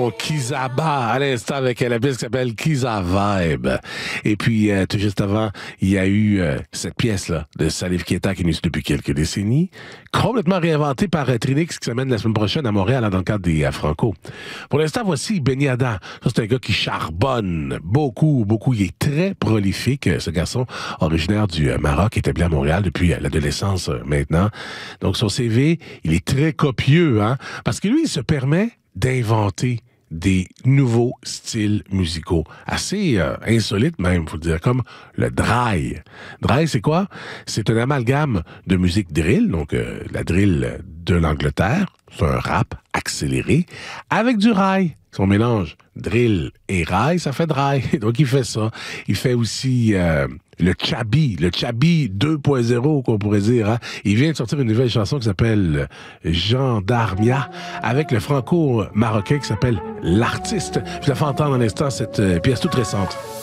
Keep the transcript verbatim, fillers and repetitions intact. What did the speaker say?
son Kizaba à l'instant avec la pièce qui s'appelle Kiza Vibe. Et puis, euh, tout juste avant, il y a eu euh, cette pièce-là de Salif Keita qui nous suit depuis quelques décennies, complètement réinventée par euh, Trinix qui s'amène la semaine prochaine à Montréal dans le cadre des euh, Franco. Pour l'instant, voici Benny Adam. Ça, c'est un gars qui charbonne beaucoup, beaucoup. Il est très prolifique, ce garçon originaire du euh, Maroc, établi à Montréal depuis euh, l'adolescence euh, maintenant. Donc, son C V, il est très copieux, hein, parce que lui, il se permet d'inventer des nouveaux styles musicaux, assez euh, insolites même, faut dire, comme le dry. Dry, c'est quoi? C'est un amalgame de musique drill, donc euh, la drill de l'Angleterre, c'est un rap accéléré, avec du rail. Son mélange drill et rail, ça fait dry. Donc, il fait ça. Il fait aussi euh, le chabi, le chabi deux point zéro, qu'on pourrait dire. Hein? Il vient de sortir une nouvelle chanson qui s'appelle Gendarmia, avec le franco-marocain qui s'appelle L'Artiste. Je la fais entendre un instant, cette pièce toute récente.